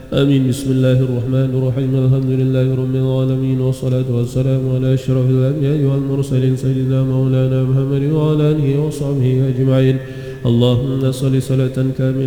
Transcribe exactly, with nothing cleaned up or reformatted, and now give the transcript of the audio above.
آمين. بسم الله الرحمن الرحيم. الحمد لله رب العالمين، والصلاة والسلام على أشرف الأنبياء والمرسلين سيدنا مولانا محمد وعلى آله وصحبه أجمعين. اللهم صل صلاة كاملة